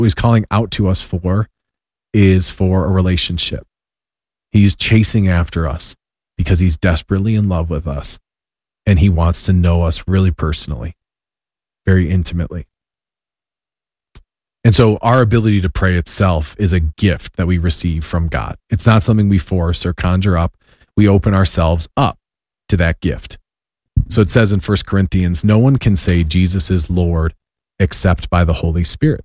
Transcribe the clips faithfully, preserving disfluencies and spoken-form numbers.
What he's calling out to us for is for a relationship. He's chasing after us because he's desperately in love with us, and he wants to know us really personally, very intimately. And so our ability to pray itself is a gift that we receive from God. It's not something we force or conjure up. We open ourselves up to that gift. So it says in First Corinthians, no one can say Jesus is Lord except by the Holy Spirit.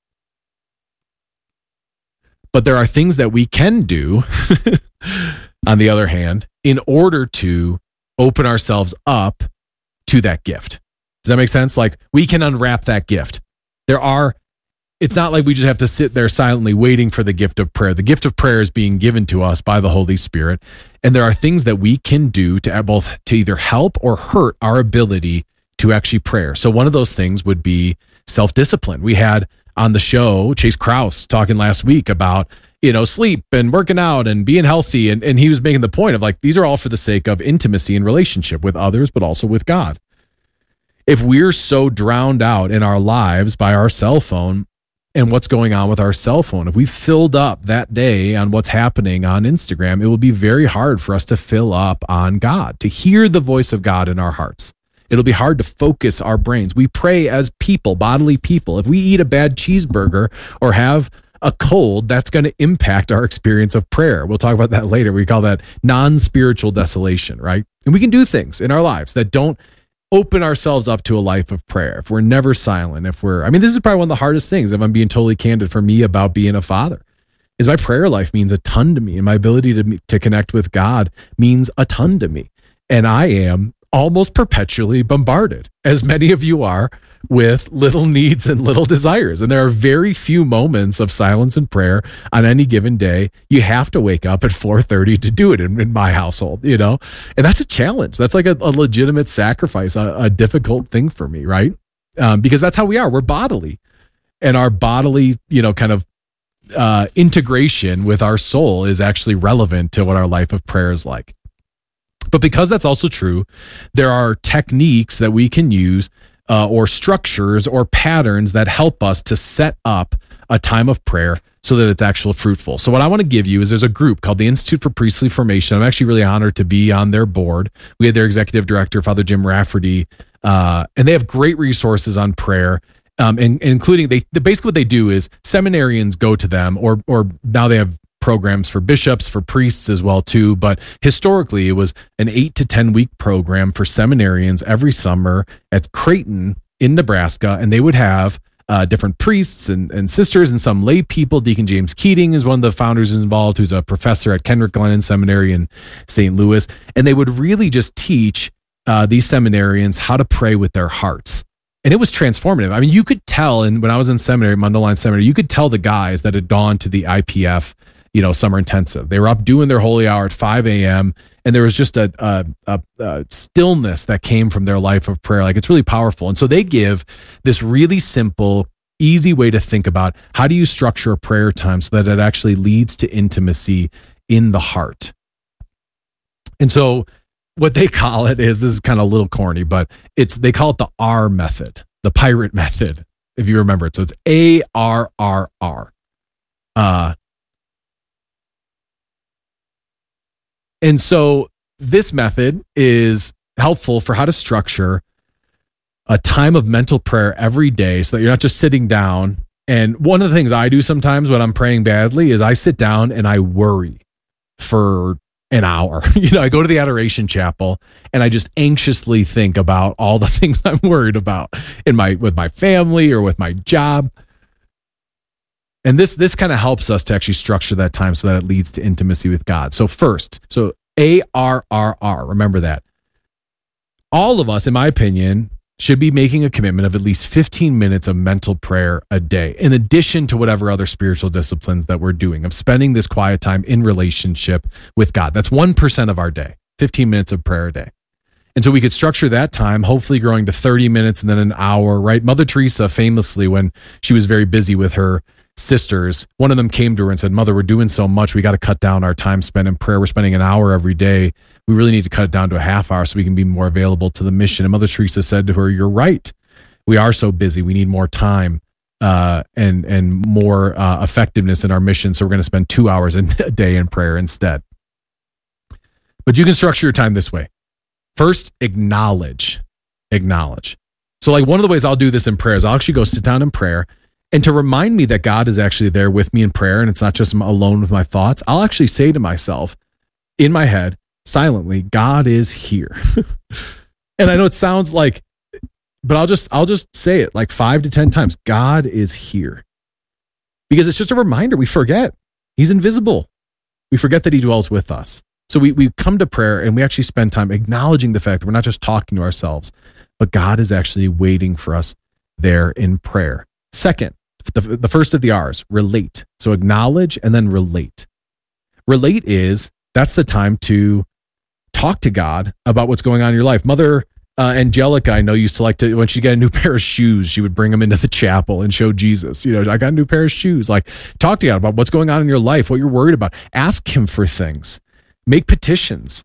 But there are things that we can do, on the other hand, in order to open ourselves up to that gift. Does that make sense? Like, we can unwrap that gift. There are, it's not like we just have to sit there silently waiting for the gift of prayer. The gift of prayer is being given to us by the Holy Spirit. And there are things that we can do to both to either help or hurt our ability to actually pray. So one of those things would be self-discipline. We had on the show Chase Krause talking last week about, you know, sleep and working out and being healthy. And, and he was making the point of, like, these are all for the sake of intimacy and relationship with others, but also with God. If we're so drowned out in our lives by our cell phone and what's going on with our cell phone, if we filled up that day on what's happening on Instagram, it will be very hard for us to fill up on God, to hear the voice of God in our hearts. It'll be hard to focus our brains. We pray as people, bodily people. If we eat a bad cheeseburger or have a cold, that's going to impact our experience of prayer. We'll talk about that later. We call that non-spiritual desolation, right? And we can do things in our lives that don't open ourselves up to a life of prayer. If we're never silent, if we're, I mean, this is probably one of the hardest things, if I'm being totally candid, for me about being a father, is my prayer life means a ton to me, and my ability to, to connect with God means a ton to me. And I am almost perpetually bombarded, as many of you are, with little needs and little desires. And there are very few moments of silence and prayer on any given day. You have to wake up at four thirty to do it in, in my household, you know? And that's a challenge. That's like a, a legitimate sacrifice, a, a difficult thing for me, right? Um, because that's how we are. We're bodily. And our bodily, you know, kind of uh, integration with our soul is actually relevant to what our life of prayer is like. But because that's also true, there are techniques that we can use uh, or structures or patterns that help us to set up a time of prayer so that it's actually fruitful. So what I want to give you is there's a group called the Institute for Priestly Formation. I'm actually really honored to be on their board. We had their executive director, Father Jim Rafferty, uh, and they have great resources on prayer. Um, and, and including they basically what they do is seminarians go to them, or or now they have programs for bishops, for priests as well too. But historically, it was an eight to ten week program for seminarians every summer at Creighton in Nebraska, and they would have uh, different priests and, and sisters and some lay people. Deacon James Keating is one of the founders involved, who's a professor at Kendrick Glennon Seminary in Saint Louis, and they would really just teach uh, these seminarians how to pray with their hearts. And it was transformative. I mean, you could tell, and when I was in seminary, Mundelein Seminary, you could tell the guys that had gone to the I P F, you know, summer intensive. They were up doing their holy hour at five a.m. and there was just a, a, a, a stillness that came from their life of prayer. Like, it's really powerful. And so they give this really simple, easy way to think about how do you structure a prayer time so that it actually leads to intimacy in the heart. And so what they call it is, this is kind of a little corny, but it's, they call it the R method, the pirate method, if you remember it. So it's A R R R. Uh, and so this method is helpful for how to structure a time of mental prayer every day so that you're not just sitting down. And one of the things I do sometimes when I'm praying badly is I sit down and I worry for an hour. You know, I go to the Adoration Chapel and I just anxiously think about all the things I'm worried about in my, with my family or with my job. And this, this kind of helps us to actually structure that time so that it leads to intimacy with God. So first, so A R R R, remember that. All of us, in my opinion, should be making a commitment of at least fifteen minutes of mental prayer a day, in addition to whatever other spiritual disciplines that we're doing, of spending this quiet time in relationship with God. That's one percent of our day, fifteen minutes of prayer a day. And so we could structure that time, hopefully growing to thirty minutes and then an hour, right? Mother Teresa famously, when she was very busy with her sisters, one of them came to her and said, "Mother, we're doing so much. We got to cut down our time spent in prayer. We're spending an hour every day. We really need to cut it down to a half hour so we can be more available to the mission." And Mother Teresa said to her, "You're right. We are so busy. We need more time uh, and and more uh, effectiveness in our mission. So we're going to spend two hours a day in prayer instead. But you can structure your time this way. First, acknowledge, acknowledge. So like one of the ways I'll do this in prayer is I'll actually go sit down in prayer, and to remind me that God is actually there with me in prayer and it's not just alone with my thoughts, I'll actually say to myself in my head, silently, God is here. And I know it sounds like, but I'll just, I'll just say it like five to ten times. God is here. Because it's just a reminder. We forget he's invisible. We forget that he dwells with us. So we, we come to prayer and we actually spend time acknowledging the fact that we're not just talking to ourselves, but God is actually waiting for us there in prayer. Second, the, the first of the R's, relate. So acknowledge and then relate. Relate is, that's the time to talk to God about what's going on in your life. Mother uh, Angelica, I know, used to like to, when she got a new pair of shoes, she would bring them into the chapel and show Jesus, you know, I got a new pair of shoes. Like, talk to God about what's going on in your life, what you're worried about. Ask him for things. Make petitions.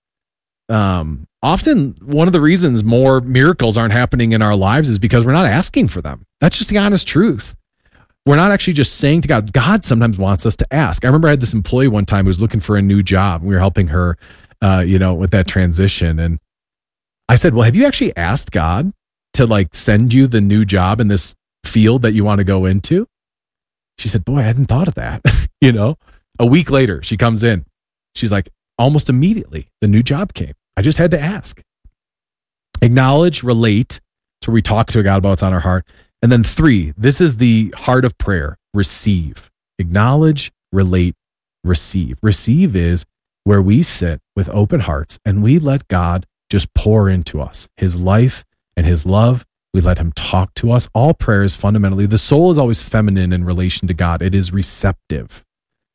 Um, often one of the reasons more miracles aren't happening in our lives is because we're not asking for them. That's just the honest truth. We're not actually just saying to God. God sometimes wants us to ask. I remember I had this employee one time who was looking for a new job. We were helping her, uh, you know, with that transition. And I said, well, have you actually asked God to like send you the new job in this field that you want to go into? She said, boy, I hadn't thought of that. You know, a week later, she comes in. She's like, almost immediately, the new job came. I just had to ask. Acknowledge, relate. So we talk to God about what's on our heart. And then three, this is the heart of prayer, receive. Acknowledge, relate, receive. Receive is where we sit with open hearts and we let God just pour into us his life and his love. We let him talk to us. All prayer is fundamentally, the soul is always feminine in relation to God. It is receptive.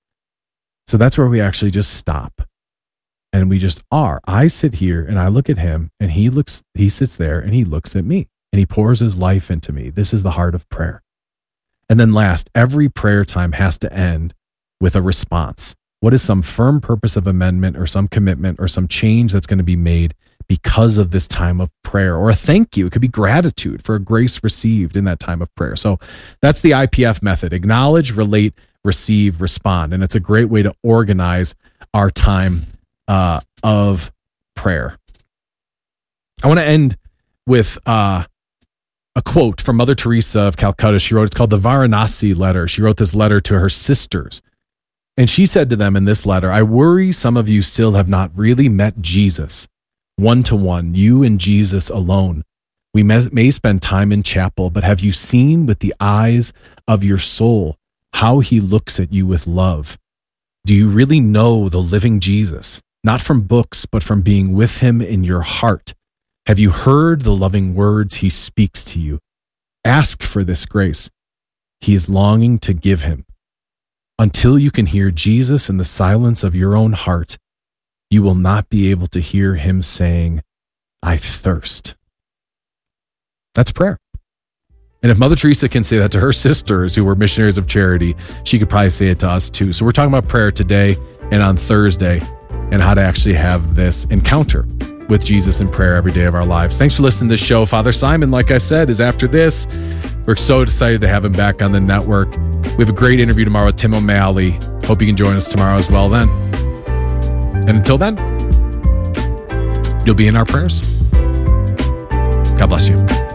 So that's where we actually just stop. And we just are. I sit here and I look at him and he looks, he sits there and he looks at me and he pours his life into me. This is the heart of prayer. And then last, every prayer time has to end with a response. What is some firm purpose of amendment or some commitment or some change that's going to be made because of this time of prayer, or a thank you? It could be gratitude for a grace received in that time of prayer. So that's the I P F method. Acknowledge, relate, receive, respond. And it's a great way to organize our time uh, of prayer. I want to end with uh, a quote from Mother Teresa of Calcutta. She wrote, it's called the Varanasi letter. She wrote this letter to her sisters. And she said to them in this letter, I worry some of you still have not really met Jesus one to one, you and Jesus alone. We may, may spend time in chapel, but have you seen with the eyes of your soul how he looks at you with love? Do you really know the living Jesus? Not from books, but from being with him in your heart. Have you heard the loving words he speaks to you? Ask for this grace. He is longing to give him. Until you can hear Jesus in the silence of your own heart, you will not be able to hear him saying, I thirst. That's prayer. And if Mother Teresa can say that to her sisters who were missionaries of charity, she could probably say it to us too. So we're talking about prayer today and on Thursday and how to actually have this encounter with Jesus in prayer every day of our lives. Thanks for listening to this show. Father Simon, like I said, is after this. We're so excited to have him back on the network. We have a great interview tomorrow with Tim O'Malley. Hope you can join us tomorrow as well then. And until then, you'll be in our prayers. God bless you.